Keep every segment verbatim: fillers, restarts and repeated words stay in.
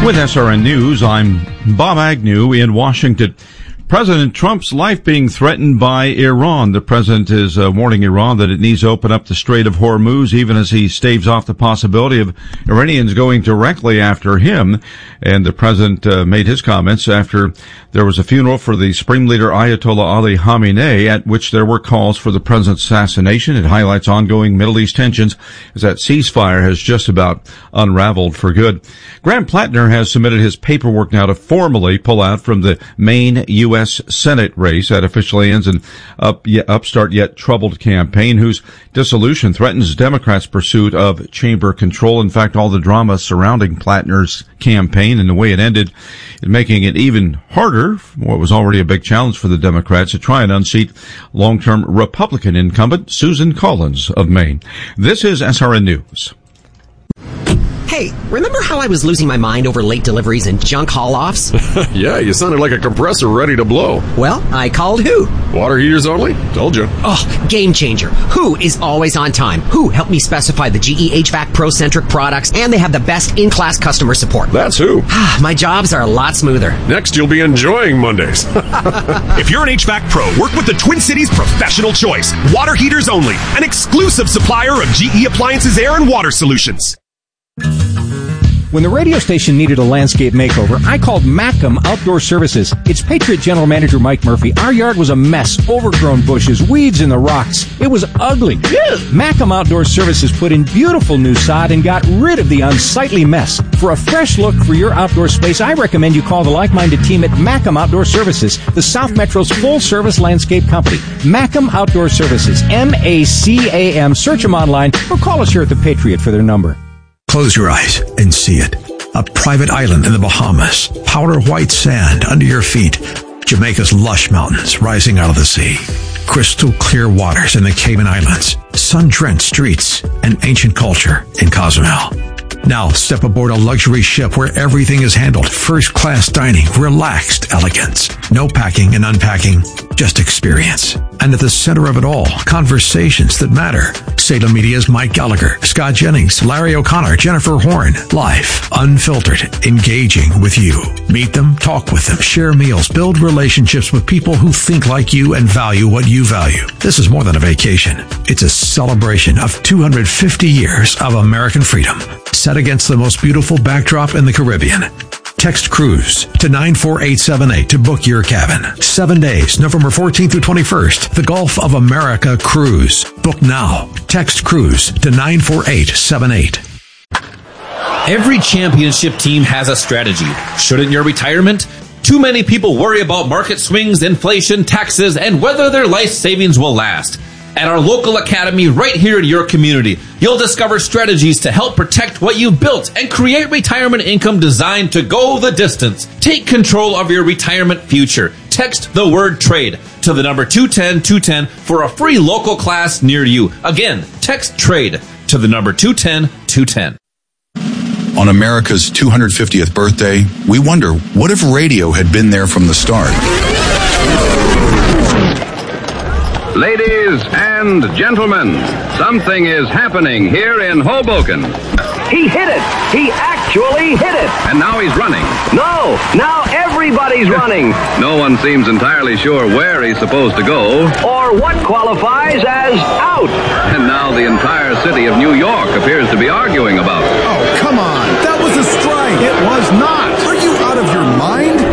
With S R N News, I'm Bob Agnew in Washington. President Trump's life being threatened by Iran. The president is uh, warning Iran that it needs to open up the Strait of Hormuz, even as he staves off the possibility of Iranians going directly after him. And the president uh, made his comments after there was a funeral for the Supreme Leader Ayatollah Ali Khamenei, at which there were calls for the president's assassination. It highlights ongoing Middle East tensions as that ceasefire has just about unraveled for good. Graham Plattner has submitted his paperwork now to formally pull out from the Maine U S Senate race that officially ends an up, yet, upstart yet troubled campaign whose dissolution threatens Democrats' pursuit of chamber control. In fact, all the drama surrounding Plattner's campaign and the way it ended is making it even harder, what was already a big challenge for the Democrats, to try and unseat long-term Republican incumbent Susan Collins of Maine. This is S R N News. Hey, remember how I was losing my mind over late deliveries and junk haul-offs? Yeah, you sounded like a compressor ready to blow. Well, I called Who. Water heaters only? Told you. Oh, game changer. Who is always on time. Who helped me specify the G E H V A C Pro-centric products, and they have the best in-class customer support. That's Who. My jobs are a lot smoother. Next, you'll be enjoying Mondays. If you're an H V A C Pro, work with the Twin Cities Professional Choice. Water heaters only. An exclusive supplier of G E Appliances Air and Water Solutions. When the radio station needed a landscape makeover, I called Macam Outdoor Services. It's Patriot General Manager Mike Murphy. Our yard was a mess, overgrown bushes, weeds in the rocks. It was ugly. Macam Outdoor Services put in beautiful new sod and got rid of the unsightly mess. For a fresh look for your outdoor space, I recommend you call the like-minded team at Macam Outdoor Services, the South Metro's full-service landscape company. Macam Outdoor Services, M A C A M. Search them online or call us here at the Patriot for their number. Close your eyes and see it. A private island in the Bahamas. Powder white sand under your feet. Jamaica's lush mountains rising out of the sea. Crystal clear waters in the Cayman Islands. Sun-drenched streets and ancient culture in Cozumel. Now step aboard a luxury ship where everything is handled. First-class dining, relaxed elegance. No packing and unpacking, just experience. And at the center of it all, conversations that matter. Salem Media's Mike Gallagher, Scott Jennings, Larry O'Connor, Jennifer Horn. Live, unfiltered, engaging with you. Meet them, talk with them, share meals, build relationships with people who think like you and value what you value. This is more than a vacation. It's a celebration of two hundred fifty years of American freedom, set against the most beautiful backdrop in the Caribbean. Text Cruise to nine four eight seven eight to book your cabin. Seven days, November fourteenth through twenty-first. The Gulf of America Cruise. Book now. Text Cruise to nine four eight seven eight. Every championship team has a strategy. Shouldn't your retirement? Too many people worry about market swings, inflation, taxes, and whether their life savings will last. At our local academy right here in your community, you'll discover strategies to help protect what you've built and create retirement income designed to go the distance. Take control of your retirement future. Text the word trade to the number two ten two ten for a free local class near you. Again, text trade to the number two ten two ten. On America's two hundred fiftieth birthday, we wonder, what if radio had been there from the start? Ladies and gentlemen, something is happening here in Hoboken. He hit it! He actually hit it! And now he's running. No! Now everybody's running! No one seems entirely sure where he's supposed to go. Or what qualifies as out. And now the entire city of New York appears to be arguing about it. Oh, come on! That was a strike! It was not! Are you out of your mind?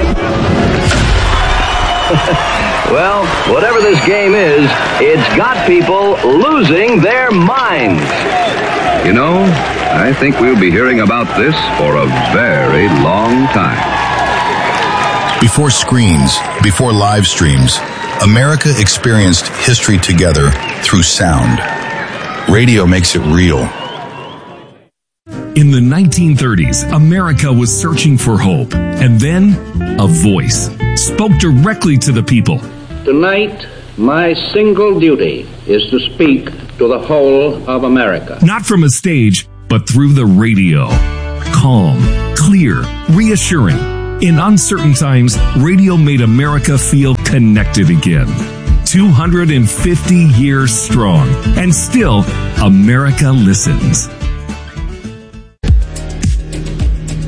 Well, whatever this game is, it's got people losing their minds. You know, I think we'll be hearing about this for a very long time. Before screens, before live streams, America experienced history together through sound. Radio makes it real. In the nineteen thirties, America was searching for hope, and then a voice spoke directly to the people. Tonight, my single duty is to speak to the whole of America. Not from a stage, but through the radio. Calm, clear, reassuring. In uncertain times, radio made America feel connected again. two hundred fifty years strong, and still, America listens. And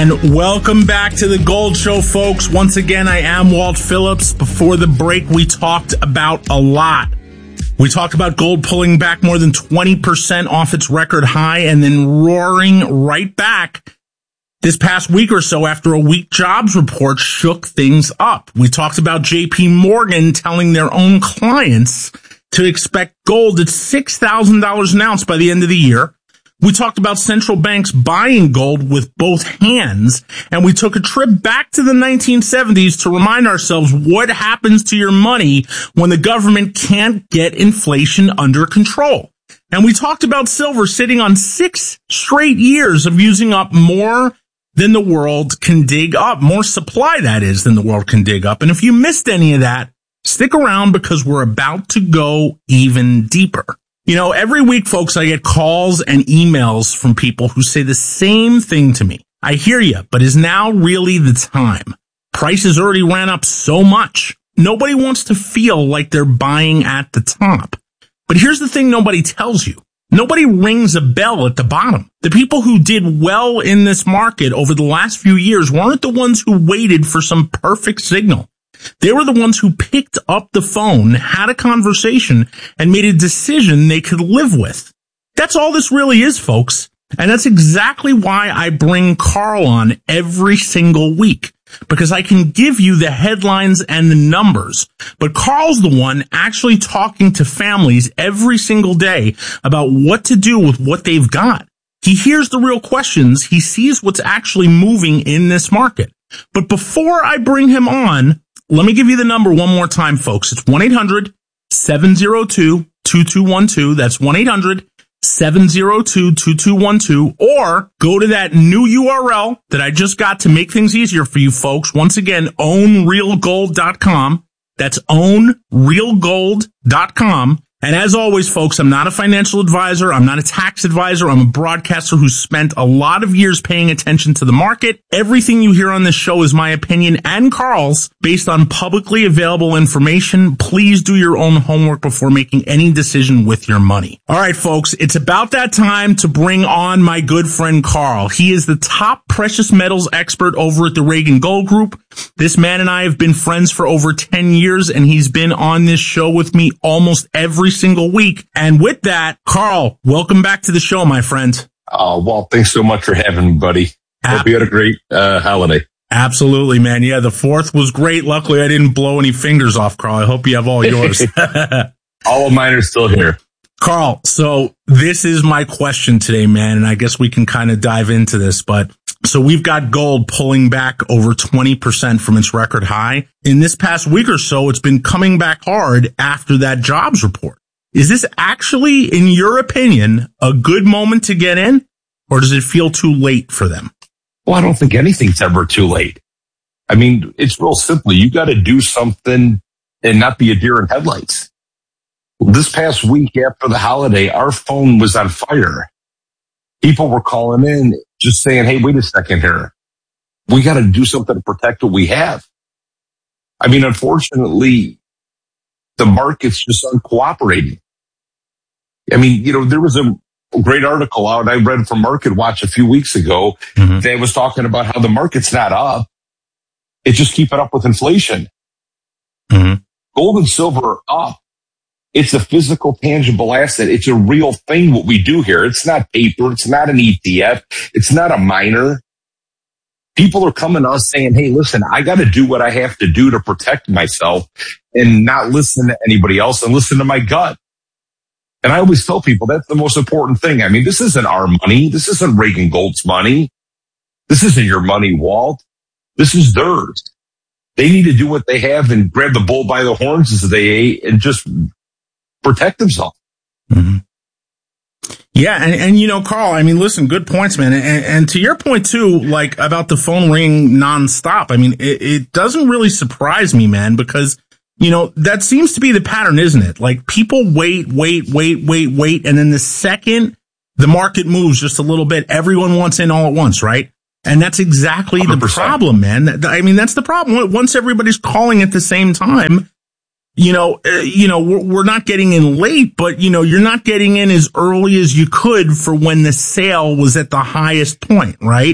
And welcome back to the Gold Show, folks. Once again, I am Walt Phillips. Before the break, we talked about a lot. We talked about gold pulling back more than twenty percent off its record high and then roaring right back this past week or so after a weak jobs report shook things up. We talked about J P Morgan telling their own clients to expect gold at six thousand dollars an ounce by the end of the year. We talked about central banks buying gold with both hands, and we took a trip back to the nineteen seventies to remind ourselves what happens to your money when the government can't get inflation under control. And we talked about silver sitting on six straight years of using up more than the world can dig up, more supply, that is, than the world can dig up. And if you missed any of that, stick around because we're about to go even deeper. You know, every week, folks, I get calls and emails from people who say the same thing to me. I hear you, but is now really the time? Prices already ran up so much. Nobody wants to feel like they're buying at the top. But here's the thing nobody tells you. Nobody rings a bell at the bottom. The people who did well in this market over the last few years weren't the ones who waited for some perfect signal. They were the ones who picked up the phone, had a conversation, and made a decision they could live with. That's all this really is, folks. And that's exactly why I bring Carl on every single week, because I can give you the headlines and the numbers. But Carl's the one actually talking to families every single day about what to do with what they've got. He hears the real questions. He sees what's actually moving in this market. But before I bring him on, let me give you the number one more time, folks. It's one eight hundred seven oh two two two one two. That's one eight hundred seven oh two two two one two. Or go to that new U R L that I just got to make things easier for you folks. Once again, own real gold dot com. That's own real gold dot com. And as always, folks, I'm not a financial advisor. I'm not a tax advisor. I'm a broadcaster who spent a lot of years paying attention to the market. Everything you hear on this show is my opinion and Carl's based on publicly available information. Please do your own homework before making any decision with your money. All right, folks, it's about that time to bring on my good friend Carl. He is the top precious metals expert over at the Reagan Gold Group. This man and I have been friends for over ten years, and he's been on this show with me almost every single week. And with that, Carl, welcome back to the show, my friend. Oh, Walt, thanks so much for having me, buddy. Ab- Hope you had a great uh, holiday. Absolutely, man. Yeah, the fourth was great. Luckily, I didn't blow any fingers off, Carl. I hope you have all yours. All of mine are still here. Carl, so this is my question today, man, and I guess we can kind of dive into this, but so we've got gold pulling back over twenty percent from its record high. In this past week or so, it's been coming back hard after that jobs report. Is this actually, in your opinion, a good moment to get in, or does it feel too late for them? Well, I don't think anything's ever too late. I mean, it's real simple. You got to do something and not be a deer in headlights. This past week after the holiday, our phone was on fire. People were calling in just saying, hey, wait a second here. We got to do something to protect what we have. I mean, unfortunately, the market's just uncooperating. I mean, you know, there was a great article out I read from Market Watch a few weeks ago mm-hmm. that was talking about how the market's not up. It's just keeping up with inflation. Mm-hmm. Gold and silver are up. It's a physical, tangible asset. It's a real thing what we do here. It's not paper. It's not an E T F. It's not a miner. People are coming to us saying, hey, listen, I got to do what I have to do to protect myself and not listen to anybody else and listen to my gut. And I always tell people that's the most important thing. I mean, this isn't our money. This isn't Reagan Gold's money. This isn't your money, Walt. This is theirs. They need to do what they have and grab the bull by the horns as they ate and just protect themselves. Mm-hmm. Yeah. And, and, you know, Carl, I mean, listen, good points, man. And, and to your point too, like about the phone ringing nonstop. I mean, it, it doesn't really surprise me, man, because, you know, that seems to be the pattern, isn't it? Like people wait, wait, wait, wait, wait. And then the second the market moves just a little bit, everyone wants in all at once, right? And that's exactly one hundred percent the problem, man. I mean, that's the problem. Once everybody's calling at the same time, you know, uh, you know, we're, we're not getting in late, but, you know, you're not getting in as early as you could for when the sale was at the highest point, right?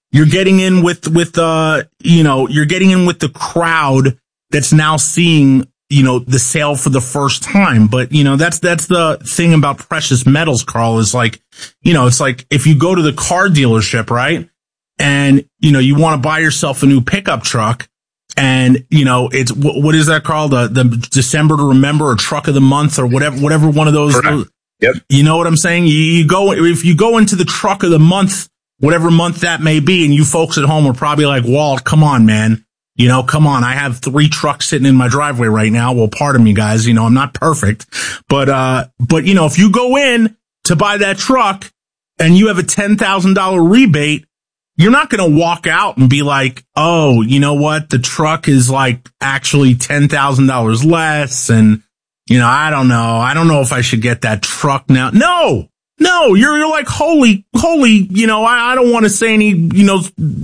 You're getting in with, with, uh, you know, you're getting in with the crowd that's now seeing, you know, the sale for the first time. But, you know, that's, that's the thing about precious metals, Carl, is like, you know, it's like if you go to the car dealership, right? And, you know, you want to buy yourself a new pickup truck. And, you know, it's, what, what is that called? The, the December to Remember or Truck of the Month or whatever, whatever one of those. Correct. Yep. You know what I'm saying? You, you go, if you go into the Truck of the Month, whatever month that may be, and you folks at home are probably like, Walt, come on, man. You know, come on. I have three trucks sitting in my driveway right now. Well, pardon me, guys. You know, I'm not perfect, but, uh, but, you know, if you go in to buy that truck and you have a ten thousand dollars rebate, you're not going to walk out and be like, oh, you know what? The truck is like actually ten thousand dollars less. And, you know, I don't know. I don't know if I should get that truck now. No, no, you're, you're like, holy, holy, you know, I, I don't want to say any, you know,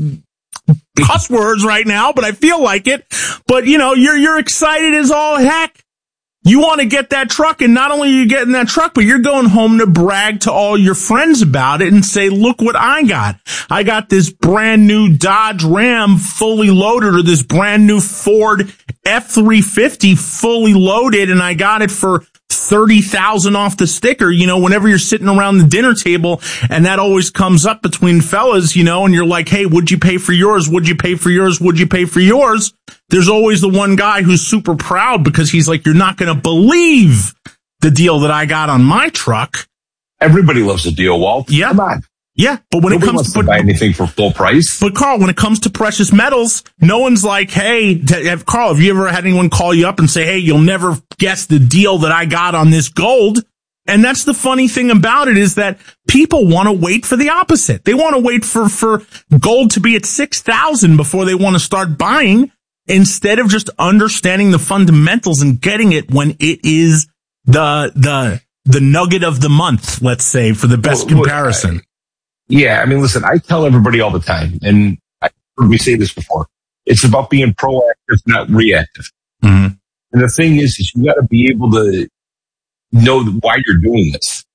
cuss words right now, but I feel like it. But, you know, you're, you're excited as all heck. You want to get that truck, and not only are you getting that truck, but you're going home to brag to all your friends about it and say, look what I got. I got this brand new Dodge Ram fully loaded, or this brand new Ford F three fifty fully loaded, and I got it for thirty thousand off the sticker. You know, whenever you're sitting around the dinner table, and that always comes up between fellas, you know, and you're like, hey, would you pay for yours? Would you pay for yours? Would you pay for yours? There's always the one guy who's super proud because he's like, you're not going to believe the deal that I got on my truck. Everybody loves a deal, Walt. Yeah. Come on. Yeah, but when Nobody it comes wants to, to buy anything for full price. But Carl, when it comes to precious metals, no one's like, hey, t- have, Carl, have you ever had anyone call you up and say, hey, you'll never guess the deal that I got on this gold? And that's the funny thing about it, is that people want to wait for the opposite. They want to wait for, for gold to be at six thousand before they want to start buying, instead of just understanding the fundamentals and getting it when it is the, the, the nugget of the month, let's say, for the best well, comparison. I, yeah. I mean, listen, I tell everybody all the time, and I heard me say this before, it's about being proactive, not reactive. Mm-hmm. And the thing is, is you got to be able to know why you're doing this.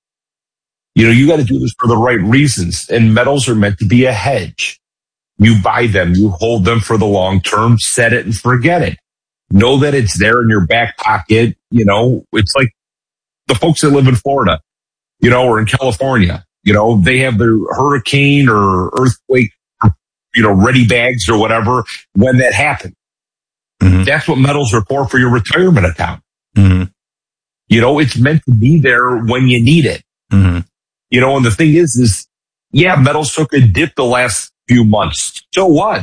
You know, you got to do this for the right reasons, and metals are meant to be a hedge. You buy them, you hold them for the long term, set it and forget it. Know that it's there in your back pocket. You know, it's like the folks that live in Florida, you know, or in California, you know, they have their hurricane or earthquake, you know, ready bags or whatever when that happens. Mm-hmm. That's what metals are for, for your retirement account. Mm-hmm. You know, it's meant to be there when you need it. Mm-hmm. You know, and the thing is, is, yeah, metals took a dip the last few months. So what?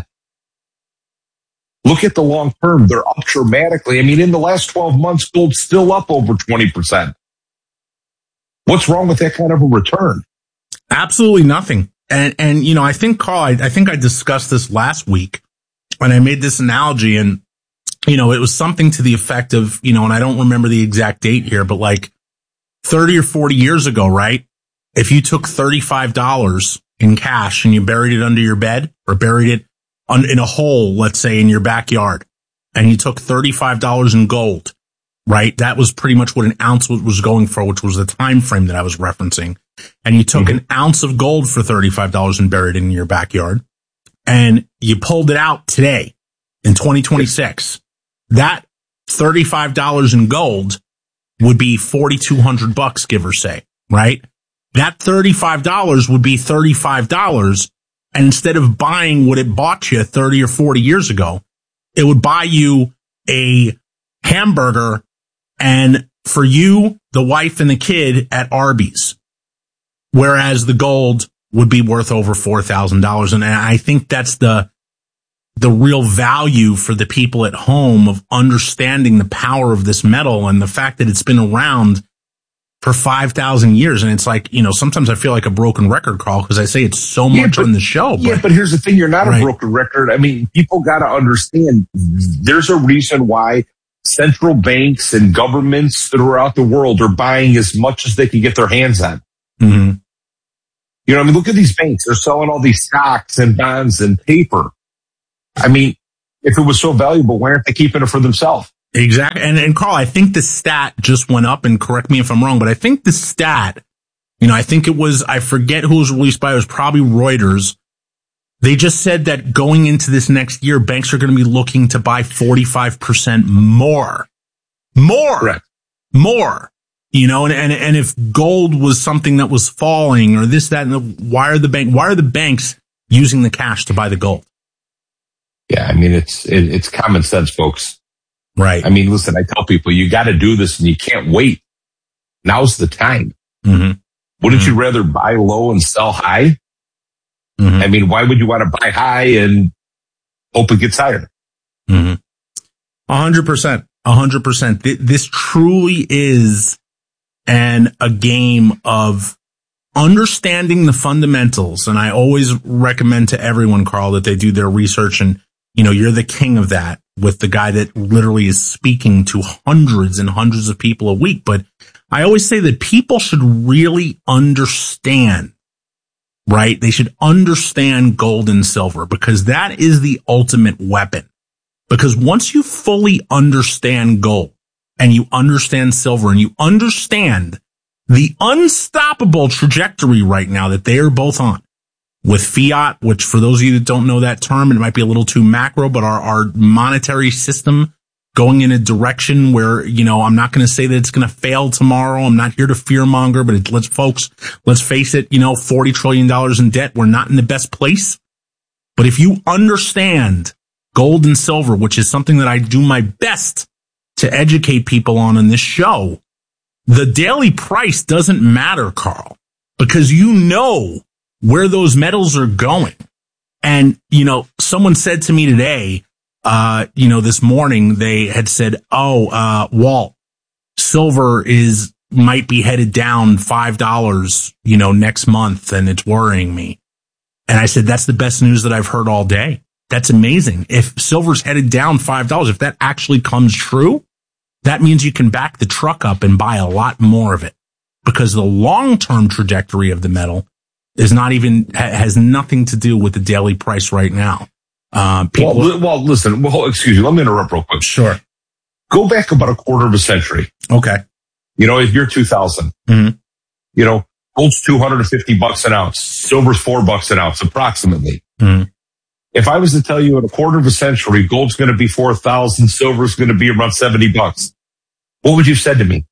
Look at the long term. They're up dramatically. I mean, in the last twelve months, gold's still up over twenty percent. What's wrong with that kind of a return? Absolutely nothing. And, and, you know, I think, Carl, I, I think I discussed this last week when I made this analogy, and, you know, it was something to the effect of, you know, and I don't remember the exact date here, but like thirty or forty years ago, right? If you took thirty-five dollars in cash and you buried it under your bed, or buried it on, in a hole, let's say in your backyard, and you took thirty-five dollars in gold, right? That was pretty much what an ounce was going for, which was the time frame that I was referencing. And you took mm-hmm. an ounce of gold for thirty-five dollars and buried it in your backyard, and you pulled it out today in twenty twenty-six. That thirty-five dollars in gold would be forty-two hundred bucks, give or say, right? That thirty-five dollars would be thirty-five dollars. And instead of buying what it bought you thirty or forty years ago, it would buy you a hamburger and for you, the wife and the kid at Arby's. Whereas the gold would be worth over four thousand dollars. And I think that's the, the real value for the people at home of understanding the power of this metal and the fact that it's been around for five thousand years. And it's like, you know, sometimes I feel like a broken record, Carl, because I say it's so yeah, much but, on the show. But, yeah, but here's the thing. You're not right. a broken record. I mean, people got to understand there's a reason why central banks and governments throughout the world are buying as much as they can get their hands on. Mm-hmm. You know, I mean, look at these banks. They're selling all these stocks and bonds and paper. I mean, if it was so valuable, why aren't they keeping it for themselves? Exactly. And, and Carl, I think the stat just went up, and correct me if I'm wrong, but I think the stat, you know, I think it was, I forget who it was released by, it was probably Reuters, They just said that going into this next year, banks are going to be looking to buy forty-five percent more. More. Correct. More. You know, and, and, and if gold was something that was falling or this, that, and the, why are the bank, why are the banks using the cash to buy the gold? Yeah. I mean, it's, it, it's common sense, folks. Right. I mean, listen, I tell people you got to do this and you can't wait. Now's the time. Mm-hmm. Wouldn't mm-hmm. you rather buy low and sell high? Mm-hmm. I mean, why would you want to buy high and hope it gets higher? Mm-hmm. A hundred percent. A hundred percent. This truly is an, a game of understanding the fundamentals. And I always recommend to everyone, Carl, that they do their research. And, you know, you're the king of that with the guy that literally is speaking to hundreds and hundreds of people a week. But I always say that people should really understand, right? They should understand gold and silver because that is the ultimate weapon. Because once you fully understand gold and you understand silver and you understand the unstoppable trajectory right now that they are both on with fiat, which for those of you that don't know that term, it might be a little too macro, but our, our monetary system going in a direction where, you know, I'm not going to say that it's going to fail tomorrow. I'm not here to fearmonger, but it, let's folks, let's face it, you know, forty trillion dollars in debt. We're not in the best place. But if you understand gold and silver, which is something that I do my best to educate people on in this show, the daily price doesn't matter, Carl, because you know where those metals are going. And, you know, someone said to me today, uh, you know, this morning they had said, oh, uh, Walt, silver is, might be headed down five dollars, you know, next month. And it's worrying me. And I said, that's the best news that I've heard all day. That's amazing. If silver's headed down five dollars, if that actually comes true, that means you can back the truck up and buy a lot more of it because the long-term trajectory of the metal is not even, has nothing to do with the daily price right now. Uh, people, well, well, listen, well, excuse me. Let me interrupt real quick. Sure. Go back about a quarter of a century. Okay. You know, if you're two thousand, mm-hmm. you know, gold's two hundred fifty bucks an ounce. Silver's four bucks an ounce, approximately. Mm-hmm. If I was to tell you in a quarter of a century, gold's going to be four thousand, silver's going to be around seventy bucks, what would you have said to me?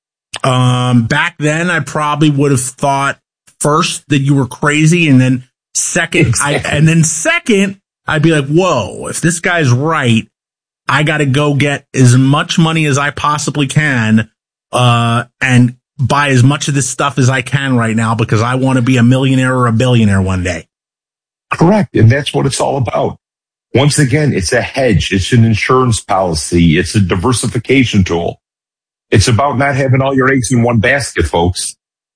Um, back then I probably would have thought first that you were crazy. And then second, exactly. I, and then second, I'd be like, whoa, if this guy's right, I got to go get as much money as I possibly can, uh, and buy as much of this stuff as I can right now because I want to be a millionaire or a billionaire one day. Correct. And that's what it's all about. Once again, it's a hedge. It's an insurance policy. It's a diversification tool. It's about not having all your eggs in one basket, folks.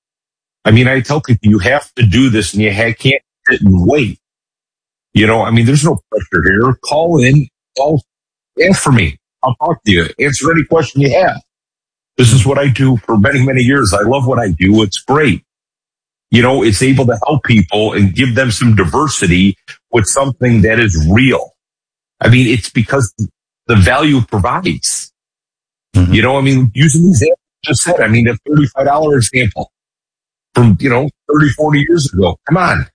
I mean, I tell people you have to do this and you ha- can't sit and wait. You know, I mean, there's no pressure here. Call in, call, ask for me. I'll talk to you. Answer any question you have. This is what I do for many, many years. I love what I do. It's great. You know, it's able to help people and give them some diversity with something that is real. I mean, it's because the value it provides. Mm-hmm. You know, I mean, using the example I just said, I mean, a thirty-five dollars example from, you know, thirty, forty years ago. Come on.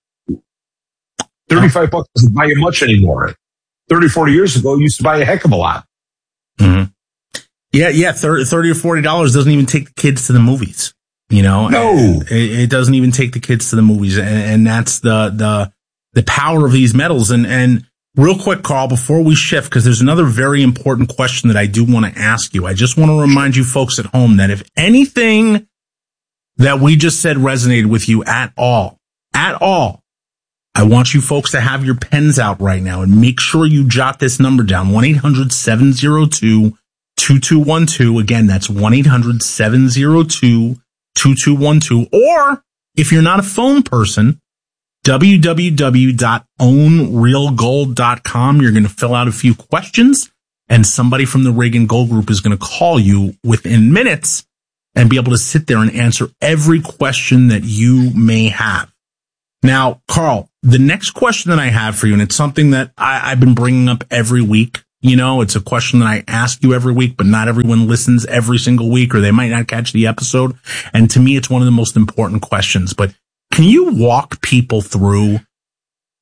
thirty-five bucks doesn't buy you much anymore. thirty, forty years ago, you used to buy a heck of a lot. Mm-hmm. Yeah, yeah, thirty or forty dollars doesn't even take the kids to the movies. You know, no, it, it doesn't even take the kids to the movies. And, and that's the, the, the power of these metals. And, and real quick, Carl, before we shift, because there's another very important question that I do want to ask you. I just want to remind you folks at home that if anything that we just said resonated with you at all, at all, I want you folks to have your pens out right now and make sure you jot this number down. one eight hundred seven oh two two two one two. Again, that's one eight hundred seven oh two two two one two. Or if you're not a phone person, w w w dot own real gold dot com. You're going to fill out a few questions and somebody from the Reagan Gold Group is going to call you within minutes and be able to sit there and answer every question that you may have. Now, Carl, the next question that I have for you, and it's something that I, I've been bringing up every week. You know, it's a question that I ask you every week, but not everyone listens every single week, or they might not catch the episode. And to me, it's one of the most important questions. But can you walk people through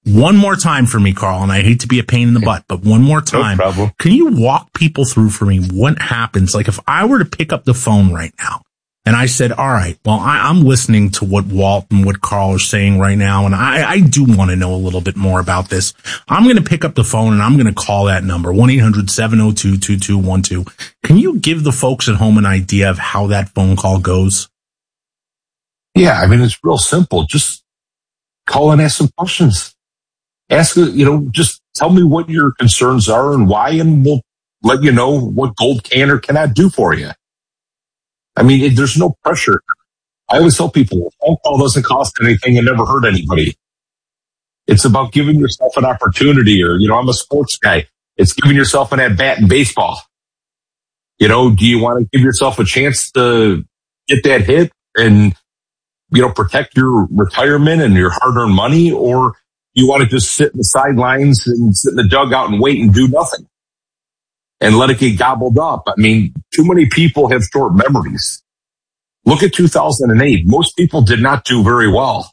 one more time for me, Carl, and I hate to be a pain in the butt, but one more time. No problem. Can you walk people through for me what happens? Like if I were to pick up the phone right now and I said, all right, well, I, I'm listening to what Walt and what Carl are saying right now, and I, I do want to know a little bit more about this. I'm going to pick up the phone and I'm going to call that number, one eight hundred seven oh two two two one two. Can you give the folks at home an idea of how that phone call goes? Yeah, I mean, it's real simple. Just call and ask some questions. Ask, you know, just tell me what your concerns are and why, and we'll let you know what Gold can or cannot do for you. I mean, it, there's no pressure. I always tell people, a phone call doesn't cost anything and never hurt anybody. It's about giving yourself an opportunity, or, you know, I'm a sports guy. It's giving yourself an at-bat in baseball. You know, do you want to give yourself a chance to get that hit and, you know, protect your retirement and your hard-earned money, or you want to just sit in the sidelines and sit in the dugout and wait and do nothing and let it get gobbled up? I mean, too many people have short memories. Look at two thousand eight. Most people did not do very well.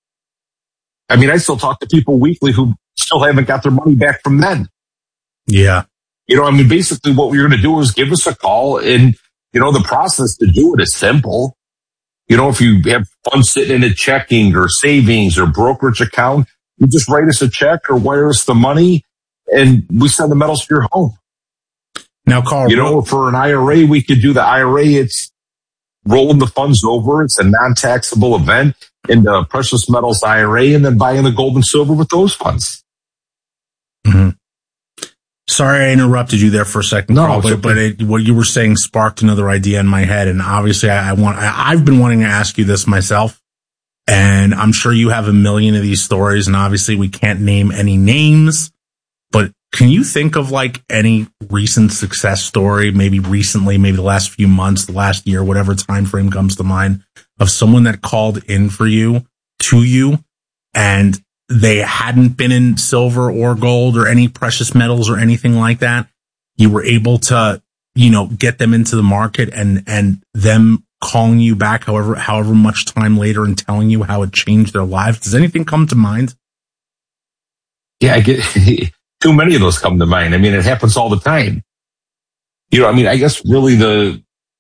I mean, I still talk to people weekly who still haven't got their money back from then. Yeah. You know, I mean, basically what we're going to do is give us a call, and, you know, the process to do it is simple. You know, if you have funds sitting in a checking or savings or brokerage account, you just write us a check or wire us the money, and we send the metals to your home. Now, Carl, you know, for an I R A, we could do the I R A. It's rolling the funds over. It's a non-taxable event in the precious metals I R A, and then buying the gold and silver with those funds. Mm-hmm. Sorry, I interrupted you there for a second, no, Carl, but, okay. but it, what you were saying sparked another idea in my head. And obviously I, I want, I, I've been wanting to ask you this myself, and I'm sure you have a million of these stories, and obviously we can't name any names, but can you think of like any recent success story, maybe recently, maybe the last few months, the last year, whatever time frame comes to mind, of someone that called in for you, to you, and they hadn't been in silver or gold or any precious metals or anything like that? You were able to, you know, get them into the market, and, and them calling you back however, however much time later and telling you how it changed their lives. Does anything come to mind? Yeah, I get too many of those come to mind. I mean, it happens all the time. You know, I mean, I guess really the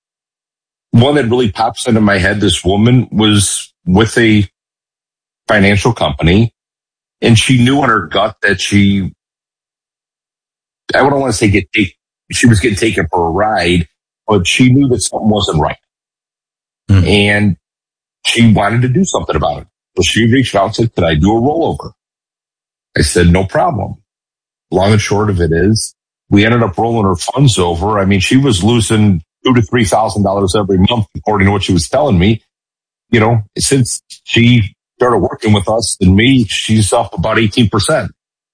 one that really pops into my head, this woman was with a financial company, and she knew in her gut that she, I don't want to say get take, she was getting taken for a ride, but she knew that something wasn't right. Mm-hmm. And she wanted to do something about it. So she reached out and said, could I do a rollover? I said, no problem. Long and short of it is, we ended up rolling her funds over. I mean, she was losing two to three thousand dollars every month, according to what she was telling me. You know, since she started working with us and me, she's up about eighteen percent.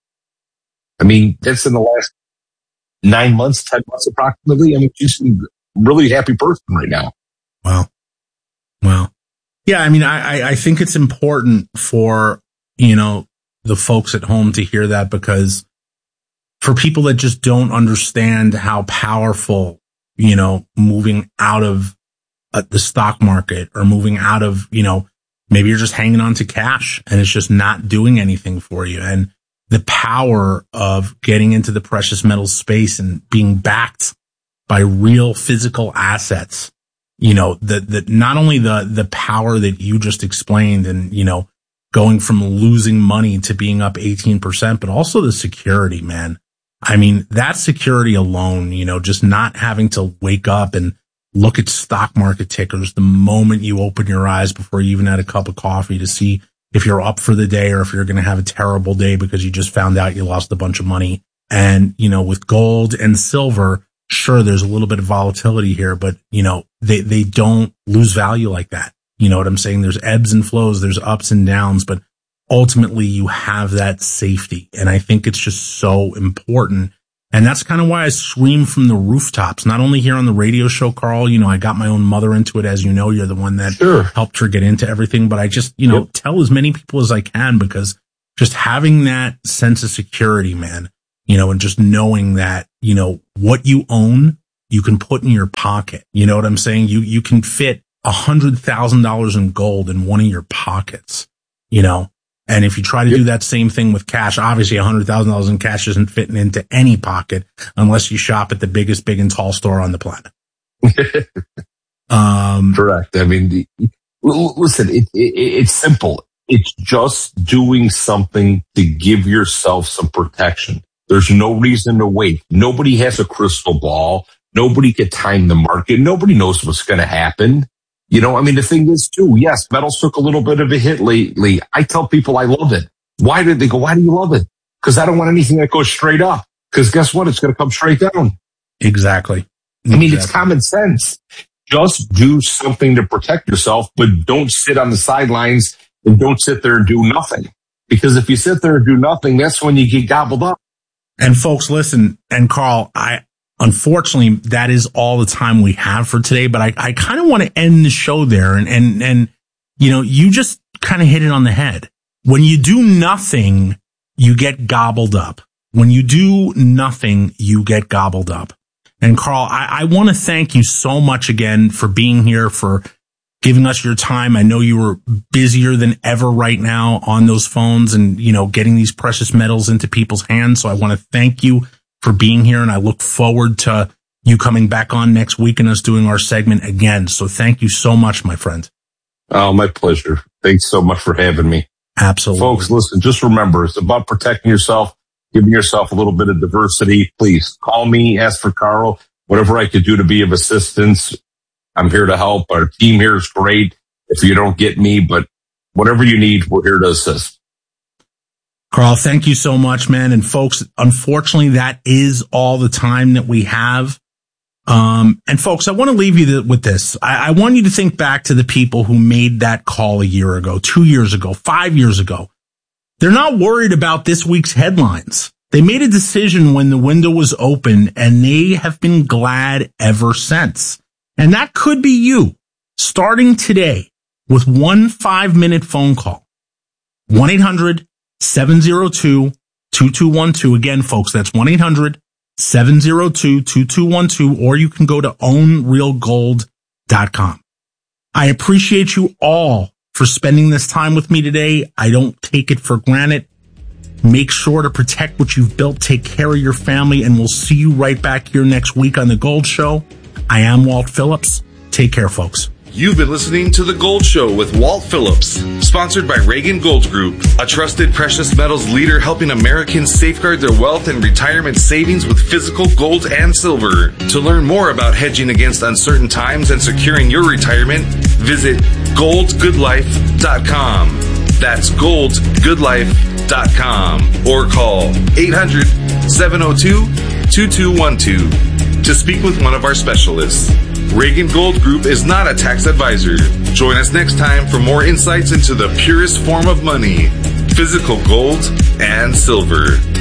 I mean, that's in the last nine months, ten months approximately. I mean, she's a really happy person right now. Wow. Wow. Yeah. I mean, I, I think it's important for, you know, the folks at home to hear that, because for people that just don't understand how powerful, you know, moving out of uh, the stock market, or moving out of, you know, maybe you're just hanging on to cash and it's just not doing anything for you. And the power of getting into the precious metals space and being backed by real physical assets, you know, that, that not only the, the power that you just explained, and, you know, going from losing money to being up eighteen percent, but also the security, man. I mean, that security alone, you know, just not having to wake up and look at stock market tickers the moment you open your eyes before you even had a cup of coffee to see if you're up for the day or if you're going to have a terrible day because you just found out you lost a bunch of money. And, you know, with gold and silver, sure, there's a little bit of volatility here, but, you know, they, they don't lose value like that. You know what I'm saying? There's ebbs and flows, there's ups and downs, but ultimately you have that safety. And I think it's just so important. And that's kind of why I scream from the rooftops, not only here on the radio show, Carl. You know, I got my own mother into it. As you know, you're the one that sure. helped her get into everything. But I just, you know, yep. tell as many people as I can, because just having that sense of security, man, you know, and just knowing that, you know, what you own, you can put in your pocket. You know what I'm saying? You, you can fit a hundred thousand dollars in gold in one of your pockets, you know, And if you try to do that same thing with cash, obviously one hundred thousand dollars in cash isn't fitting into any pocket unless you shop at the biggest big and tall store on the planet. um, Correct. I mean, the, listen, it, it, it's simple. It's just doing something to give yourself some protection. There's no reason to wait. Nobody has a crystal ball. Nobody can time the market. Nobody knows what's going to happen. You know, I mean, the thing is too, yes, metals took a little bit of a hit lately. I tell people I love it. Why did they go? Why do you love it? Because I don't want anything that goes straight up. Because guess what? It's going to come straight down. Exactly. I mean, exactly. It's common sense. Just do something to protect yourself, but don't sit on the sidelines and don't sit there and do nothing. Because if you sit there and do nothing, that's when you get gobbled up. And folks, listen, and Carl, I, unfortunately, that is all the time we have for today, but I, I kind of want to end the show there. And, and, and, you know, you just kind of hit it on the head. When you do nothing, you get gobbled up. When you do nothing, you get gobbled up. And Carl, I, I want to thank you so much again for being here, for giving us your time. I know you were busier than ever right now on those phones and, you know, getting these precious metals into people's hands. So I want to thank you for being here, and I look forward to you coming back on next week and us doing our segment again. So thank you so much, my friend. Oh, my pleasure. Thanks so much for having me. Absolutely. Folks, listen, just remember, it's about protecting yourself, giving yourself a little bit of diversity. Please call me, ask for Carl, whatever I could do to be of assistance. I'm here to help. Our team here is great. If you don't get me, but whatever you need, we're here to assist. Carl, thank you so much, man. And folks, unfortunately, that is all the time that we have. Um, and folks, I want to leave you th- with this. I-, I want you to think back to the people who made that call a year ago, two years ago, five years ago. They're not worried about this week's headlines. They made a decision when the window was open, and they have been glad ever since. And that could be you, starting today with one five-minute phone call. one eight hundred seven oh two two two one two. Again, folks, that's one eight hundred seven oh two two two one two, or you can go to own real gold dot com. I appreciate you all for spending this time with me today. I don't take it for granted. Make sure to protect what you've built. Take care of your family, and we'll see you right back here next week on The Gold Show. I am Walt Phillips. Take care, folks. You've been listening to The Gold Show with Walt Phillips, sponsored by Reagan Gold Group, a trusted precious metals leader helping Americans safeguard their wealth and retirement savings with physical gold and silver. To learn more about hedging against uncertain times and securing your retirement, visit gold good life dot com. That's gold good life dot com or call eight hundred seven oh two two two one two to speak with one of our specialists. Reagan Gold Group is not a tax advisor. Join us next time for more insights into the purest form of money, physical gold and silver.